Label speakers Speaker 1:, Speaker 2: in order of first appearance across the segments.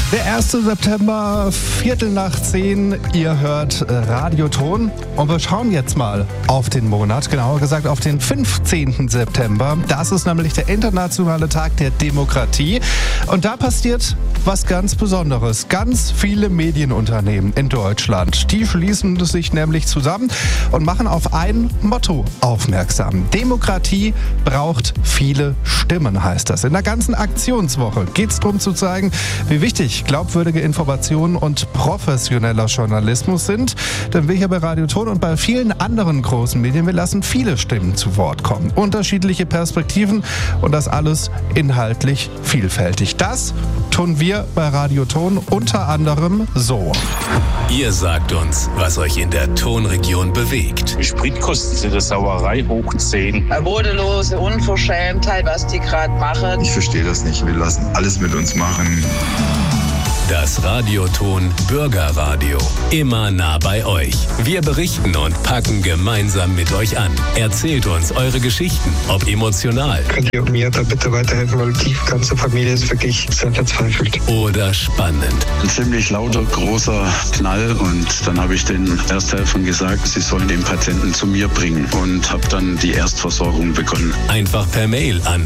Speaker 1: Der 1. September, 9:15. Ihr hört Radioton. Und wir schauen jetzt mal auf den Monat, genauer gesagt auf den 15. September. Das ist nämlich der internationale Tag der Demokratie. Und da passiert was ganz Besonderes. Ganz viele Medienunternehmen in Deutschland, die schließen sich nämlich zusammen und machen auf ein Motto aufmerksam. Demokratie braucht viele Stimmen, heißt das. In der ganzen Aktionswoche geht es darum zu zeigen, wie wichtig glaubwürdige Informationen und professioneller Journalismus sind. Denn wir hier bei Radioton und bei vielen anderen großen Medien, wir lassen viele Stimmen zu Wort kommen. Unterschiedliche Perspektiven und das alles inhaltlich vielfältig. Das tun wir bei Radioton unter anderem so.
Speaker 2: Ihr sagt uns, was euch in der Tonregion bewegt.
Speaker 3: Die Spritkosten sind eine Sauerei hoch 10.
Speaker 4: Eine bodenlose Unverschämtheit, was die gerade machen.
Speaker 5: Ich verstehe das nicht. Wir lassen alles mit uns machen.
Speaker 2: Das Radioton Bürgerradio. Immer nah bei euch. Wir berichten und packen gemeinsam mit euch an. Erzählt uns eure Geschichten, ob emotional.
Speaker 6: Könnt ihr mir da bitte weiterhelfen, weil die ganze Familie ist wirklich sehr verzweifelt.
Speaker 2: Oder spannend.
Speaker 7: Ein ziemlich lauter, großer Knall und dann habe ich den Ersthelfern gesagt, sie sollen den Patienten zu mir bringen und habe dann die Erstversorgung begonnen.
Speaker 2: Einfach per Mail an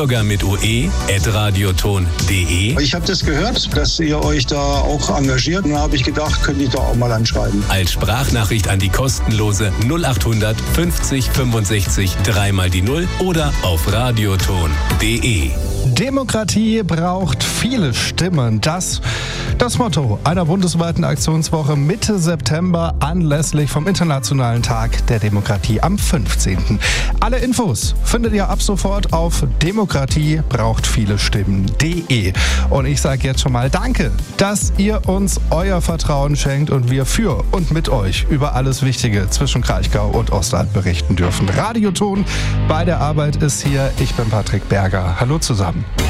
Speaker 2: bürger@radioton.de.
Speaker 8: Ich habe das gehört, dass ihr euch da auch engagiert. Und da habe ich gedacht, könnte ich da auch mal anschreiben.
Speaker 2: Als Sprachnachricht an die kostenlose 0800 50 65 3 die 0 oder auf radioton.de.
Speaker 1: Demokratie braucht viele Stimmen. Das Motto einer bundesweiten Aktionswoche Mitte September anlässlich vom Internationalen Tag der Demokratie am 15. Alle Infos findet ihr ab sofort auf demokratiebrauchtvielestimmen.de. Und ich sage jetzt schon mal Danke, dass ihr uns euer Vertrauen schenkt und wir für und mit euch über alles Wichtige zwischen Kraichgau und Ostend berichten dürfen. Radioton bei der Arbeit ist hier. Ich bin Patrick Berger. Hallo zusammen.